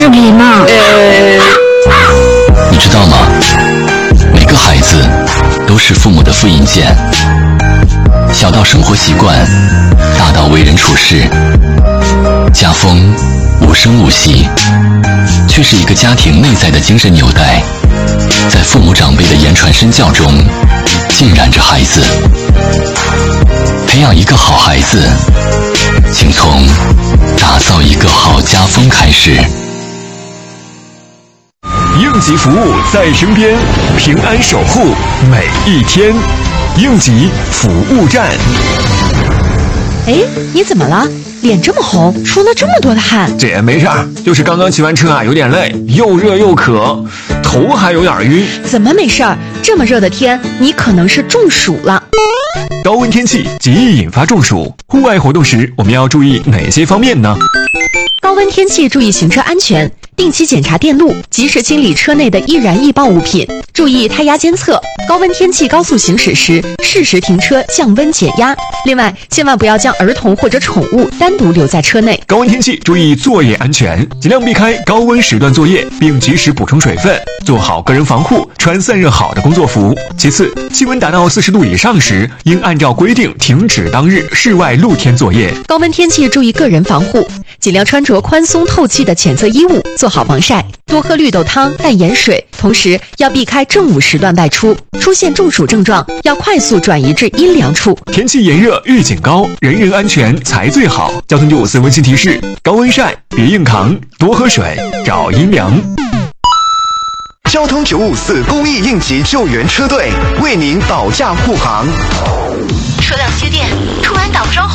视频吗？ 你知道吗？每个孩子都是父母的复印件，小到生活习惯，大到为人处事，家风无声无息，却是一个家庭内在的精神纽带，在父母长辈的言传身教中浸染着孩子。培养一个好孩子，请从打造一个好家风开始。 应急服务在身边，平安守护每一天。应急服务站。 哎，你怎么了？脸这么红，出了这么多的汗。 这也没事儿，就是刚刚骑完车啊，有点累，又热又渴，头还有点晕。 怎么没事儿？这么热的天，你可能是中暑了。 高温天气极易引发中暑，户外活动时我们要注意哪些方面呢？ 高温天气注意行车安全，定期检查电路，及时清理车内的易燃易爆物品，注意胎压监测。高温天气高速行驶时，适时停车降温减压。另外，千万不要将儿童或者宠物单独留在车内。 高温天气注意作业安全，尽量避开高温时段作业，并及时补充水分，做好个人防护，穿散热好的工作服。其次，气温达到40度以上时，应按照规定停止当日室外露天作业。 高温天气注意个人防护，尽量穿着宽松透气的浅色衣物，做好防晒，多喝绿豆汤、淡盐水，同时要避开正午时段外出。出现中暑症状，要快速转移至阴凉处。 天气炎热预警高，人人安全才最好。交通954温馨提示：高温晒别硬扛，多喝水，找阴凉。 交通954公益应急救援车队为您保驾护航。 车辆接电，突然挡住。